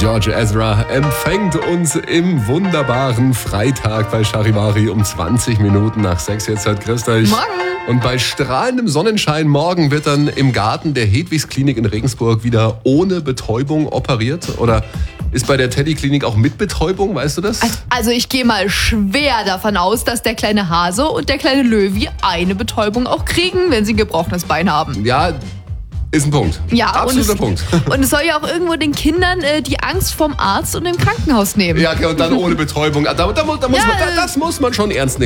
George Ezra empfängt uns im wunderbaren Freitag bei Charivari um 20 Minuten nach 6. Jetzt hört Christ euch. Morgen. Und bei strahlendem Sonnenschein morgen wird dann im Garten der Hedwigsklinik in Regensburg wieder ohne Betäubung operiert? Oder ist bei der Teddy-Klinik auch mit Betäubung, weißt du das? Also ich gehe mal schwer davon aus, dass der kleine Hase und der kleine Löwy eine Betäubung auch kriegen, wenn sie ein gebrochenes Bein haben. Ja, ist ein Punkt. Ja, absoluter Punkt. Und es soll ja auch irgendwo den Kindern die Angst vom Arzt und dem Krankenhaus nehmen. Ja, okay, und dann ohne Betäubung. Das muss man schon ernst nehmen.